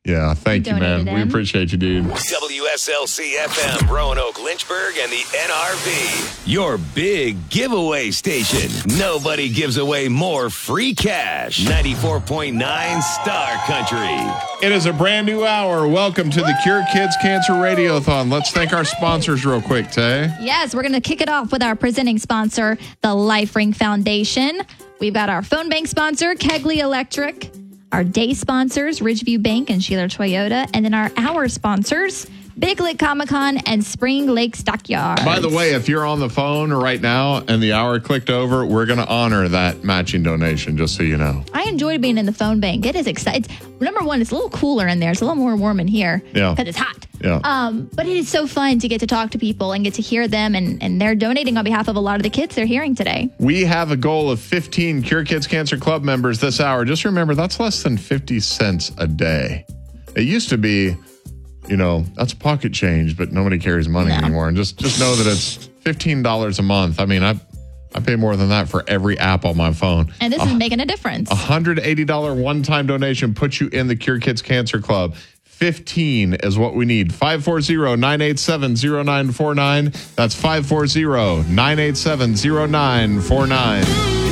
Yeah, thank you, man. We appreciate you, dude. WSLC-FM, Roanoke, Lynchburg, and the NRV. Your big giveaway station. Nobody gives away more free cash. 94.9 Star Country. It is a brand new hour. Welcome to the Cure Kids Cancer Radiothon. Let's thank our sponsors real quick, Tay. Yes, we're going to kick it off with our presenting sponsor, the LifeRing Foundation. We've got our phone bank sponsor, Kegley Electric. Our day sponsors, Ridgeview Bank and Sheeler Toyota. And then our hour sponsors, Big Lick Comic-Con and Spring Lake Stockyards. By the way, if you're on the phone right now and the hour clicked over, we're going to honor that matching donation, just so you know. I enjoyed being in the phone bank. It is exciting. Number one, it's a little cooler in there. It's a little more warm in here because it's hot. Yeah. But it is so fun to get to talk to people and get to hear them, and they're donating on behalf of a lot of the kids they're hearing today. We have a goal of 15 Cure Kids Cancer Club members this hour. Just remember, that's less than 50 cents a day. It used to be, that's pocket change, but nobody carries money anymore. And just know that it's $15 a month. I mean, I pay more than that for every app on my phone. And this is making a difference. $180 one-time donation puts you in the Cure Kids Cancer Club. 15 is what we need. 540-987-0949. That's 540-987-0949.